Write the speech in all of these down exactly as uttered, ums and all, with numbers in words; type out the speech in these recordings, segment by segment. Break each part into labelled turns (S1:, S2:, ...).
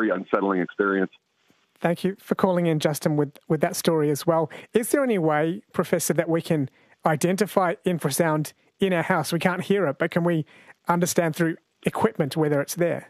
S1: very unsettling experience.
S2: Thank you for calling in, Justin, with, with that story as well. Is there any way, Professor, that we can identify infrasound in our house? We can't hear it, but can we understand through equipment whether it's there?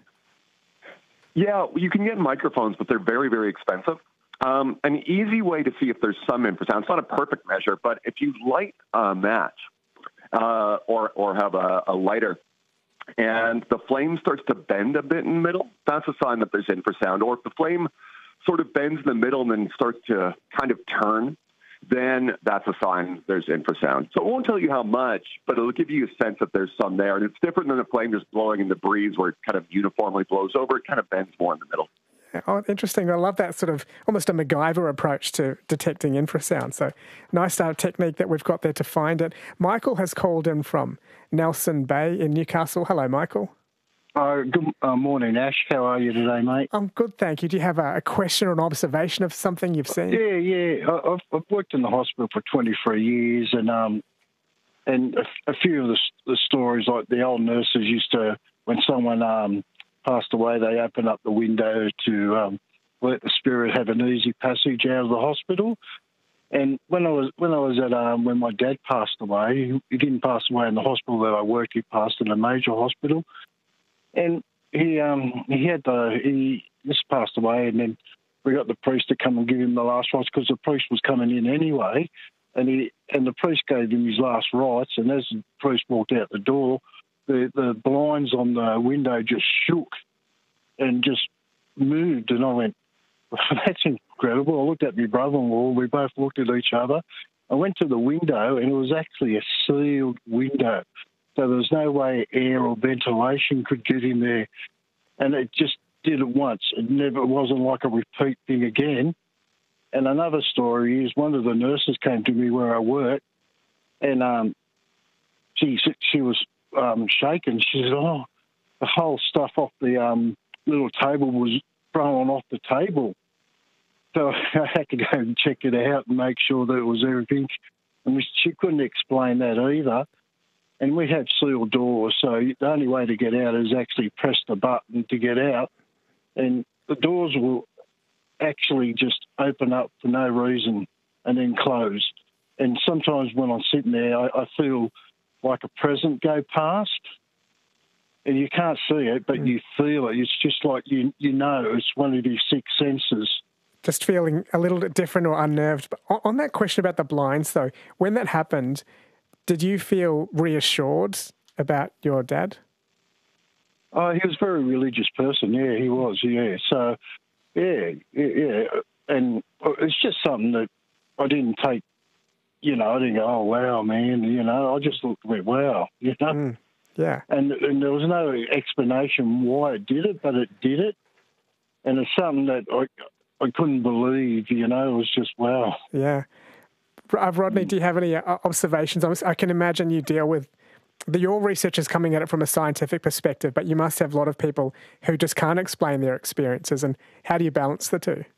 S1: Yeah, you can get microphones, but they're very, very expensive. Um, an easy way to see if there's some infrasound, it's not a perfect measure, but if you light a match uh, or, or have a, a lighter and the flame starts to bend a bit in the middle, that's a sign that there's infrasound. Or if the flame sort of bends in the middle and then starts to kind of turn, then that's a sign there's infrasound. So it won't tell you how much, but it'll give you a sense that there's some there. And it's different than a flame just blowing in the breeze where it kind of uniformly blows over. It kind of bends more in the middle.
S2: Oh, interesting. I love that sort of almost a MacGyver approach to detecting infrasound. So nice uh, technique that we've got there to find it. Michael has called in from Nelson Bay in Newcastle. Hello, Michael.
S3: Uh, good uh, morning, Ash. How are you today, mate?
S2: I'm good, thank you. Do you have a, a question or an observation of something you've seen?
S3: Yeah, yeah. I, I've, I've worked in the hospital for twenty-three years, and um, and a, a few of the, the stories, like the old nurses used to, when someone um, passed away, they opened up the window to um, let the spirit have an easy passage out of the hospital. And when I was when I was at um, when my dad passed away, he, he didn't pass away in the hospital that I worked. He passed in a major hospital. And he um, he had the he just passed away, and then we got the priest to come and give him the last rites because the priest was coming in anyway, and he and the priest gave him his last rites. And as the priest walked out the door, the the blinds on the window just shook and just moved, and I went, "That's incredible." I looked at my brother-in-law. We both looked at each other. I went to the window, and it was actually a sealed window. So there was no way air or ventilation could get in there. And it just did it once. It never it wasn't like a repeat thing again. And another story is one of the nurses came to me where I work, and um, she she was um, shaken. She said, "Oh, the whole stuff off the um, little table was thrown off the table." So I had to go and check it out and make sure that it was everything. And she couldn't explain that either. And we have sealed doors, so the only way to get out is actually press the button to get out. And the doors will actually just open up for no reason and then close. And sometimes when I'm sitting there, I, I feel like a present go past. And you can't see it, but you feel it. It's just like you you know it's one of your six senses.
S2: Just feeling a little bit different or unnerved. But on that question about the blinds, though, when that happened, did you feel reassured about your dad?
S3: Oh, he was a very religious person. Yeah, he was. Yeah. So, yeah, yeah, yeah. And it's just something that I didn't take, you know, I didn't go, "Oh, wow, man," you know. I just looked and went, "Wow," you know.
S2: Mm, yeah.
S3: And, and there was no explanation why it did it, but it did it. And it's something that I, I couldn't believe, you know. It was just, wow.
S2: Yeah. Rodney, do you have any observations? I can imagine you deal with the, your research is coming at it from a scientific perspective, but you must have a lot of people who just can't explain their experiences. And how do you balance the two?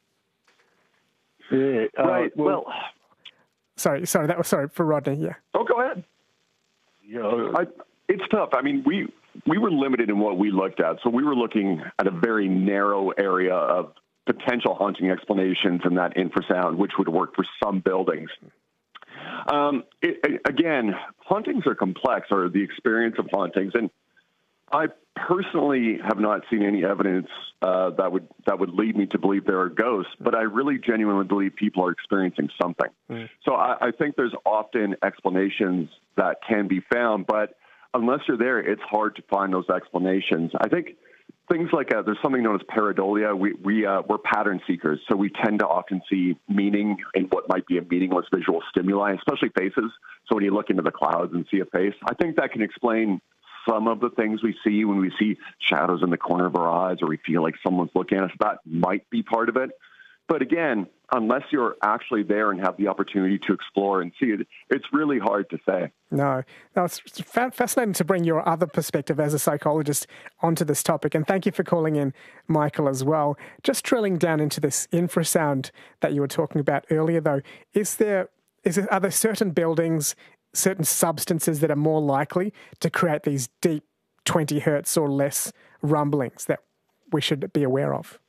S3: Yeah, uh,
S1: right. Well, well,
S2: sorry, sorry, that was sorry for Rodney. Yeah.
S1: Oh, go ahead.
S3: Yeah,
S1: I, it's tough. I mean, we we were limited in what we looked at, so we were looking at a very narrow area of potential haunting explanations and that infrasound, which would work for some buildings. Um, it, again, hauntings are complex, or the experience of hauntings, and I personally have not seen any evidence uh, that would that would lead me to believe there are ghosts, but I really genuinely believe people are experiencing something. Mm. So I, I think there's often explanations that can be found, but unless you're there, it's hard to find those explanations. I think things like uh, there's something known as pareidolia. We, we, uh, we're pattern seekers, so we tend to often see meaning in what might be a meaningless visual stimuli, especially faces. So when you look into the clouds and see a face, I think that can explain some of the things we see when we see shadows in the corner of our eyes or we feel like someone's looking at us. That might be part of it. But again, unless you're actually there and have the opportunity to explore and see it, it's really hard to say.
S2: No, no, it's fascinating to bring your other perspective as a psychologist onto this topic. And thank you for calling in, Michael, as well. Just drilling down into this infrasound that you were talking about earlier, though, is there, is there, are there certain buildings, certain substances that are more likely to create these deep twenty hertz or less rumblings that we should be aware of?